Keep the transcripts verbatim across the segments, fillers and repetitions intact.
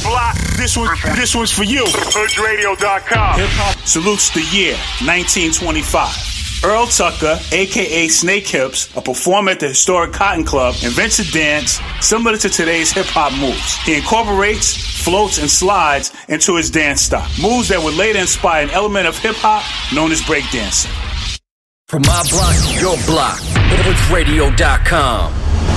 block. This one, this one's for you. Hood Radio dot com. Hip hop salutes the year nineteen twenty-five. Earl Tucker, a k a. Snake Hips, a performer at the historic Cotton Club, invents a dance similar to today's hip-hop moves. He incorporates, floats, and slides into his dance style. Moves that would later inspire an element of hip-hop known as breakdancing. From my block to your block, Hood Radio dot com.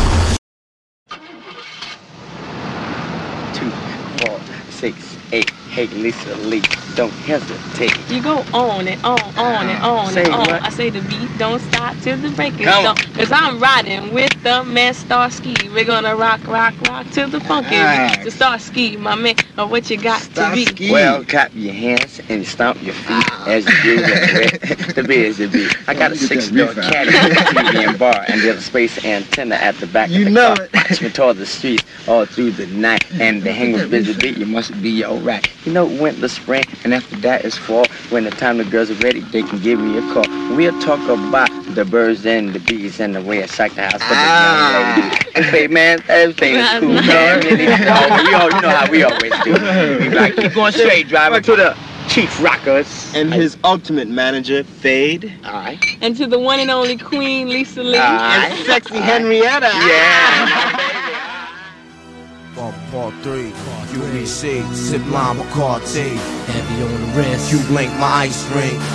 Two, four, six, eight. Hey, Lisa Lee, don't hesitate. You go on and on, on and on Say and on. what? I say the beat don't stop till the break is Come done. Cause I'm riding with the man Starsky. We're gonna rock, rock, rock till the funk is Alright. the Starsky, my man, or what you got to be. Well, clap your hands and stomp your feet as you do that. The biz, the beat. I got a six-door caddy, T V and bar, and there's a space antenna at the back You of the know car. it. Watch me toward the streets all through the night, and the hang was busy beat. You must be alright. You know, winter, spring, and after that is fall. When the time the girls are ready, they can give me a call. We'll talk about the birds and the bees and the way I psych the house for Ah. the young lady. And say, man, everything is cool, man. Really, oh, we all, you know how we always do. We like, keep going straight, driver to the Chief Rockers. And his ultimate manager, Fade. Alright. And to the one and only Queen Lisa Lee. Alright. And sexy Henrietta. Yeah. Part, part three, U B C, Zip Line, McCarthy. Heavy on the wrist. Q Link, my ice ring.